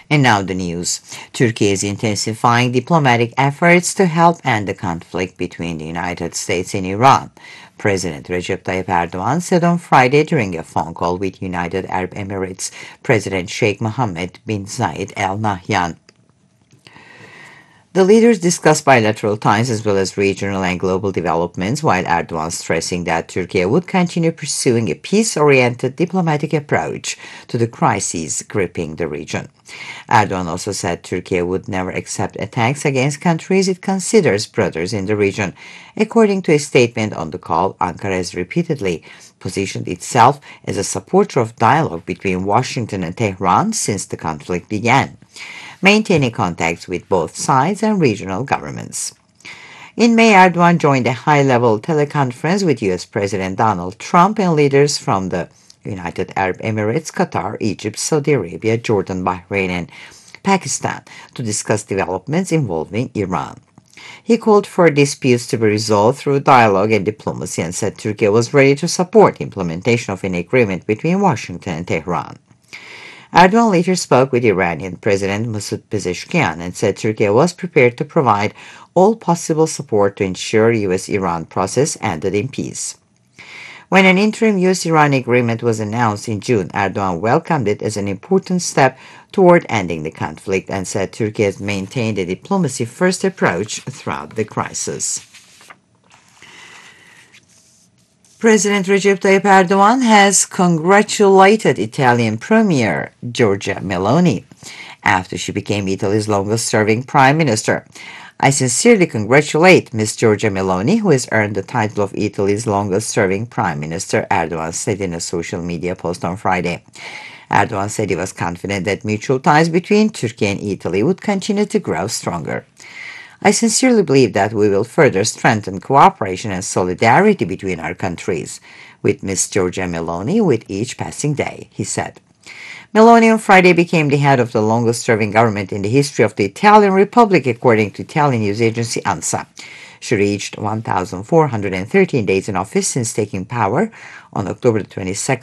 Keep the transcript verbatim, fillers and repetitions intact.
And now the news. Turkey is intensifying diplomatic efforts to help end the conflict between the United States and Iran. President Recep Tayyip Erdogan said on Friday during a phone call with United Arab Emirates President Sheikh Mohammed bin Zayed Al Nahyan. The leaders discussed bilateral ties as well as regional and global developments, while Erdogan stressing that Turkey would continue pursuing a peace-oriented diplomatic approach to the crises gripping the region. Erdogan also said Turkey would never accept attacks against countries it considers brothers in the region. According to a statement on the call, Ankara has repeatedly positioned itself as a supporter of dialogue between Washington and Tehran since the conflict began, maintaining contacts with both sides and regional governments. In May, Erdogan joined a high-level teleconference with U S President Donald Trump and leaders from the United Arab Emirates, Qatar, Egypt, Saudi Arabia, Jordan, Bahrain, and Pakistan to discuss developments involving Iran. He called for disputes to be resolved through dialogue and diplomacy and said Turkey was ready to support implementation of an agreement between Washington and Tehran. Erdogan later spoke with Iranian President Masoud Pezeshkian and said Turkey was prepared to provide all possible support to ensure U S Iran process ended in peace. When an interim U S Iran agreement was announced in June, Erdogan welcomed it as an important step toward ending the conflict and said Turkey has maintained a diplomacy-first approach throughout the crisis. President Recep Tayyip Erdogan has congratulated Italian Premier Giorgia Meloni after she became Italy's longest-serving prime minister. I sincerely congratulate Miss Giorgia Meloni, who has earned the title of Italy's longest-serving prime minister, Erdogan said in a social media post on Friday. Erdogan said he was confident that mutual ties between Turkey and Italy would continue to grow stronger. I sincerely believe that we will further strengthen cooperation and solidarity between our countries with Miss Giorgia Meloni with each passing day, he said. Meloni on Friday became the head of the longest-serving government in the history of the Italian Republic, according to Italian news agency ANSA. She reached one thousand four hundred thirteen days in office since taking power on October twenty-second.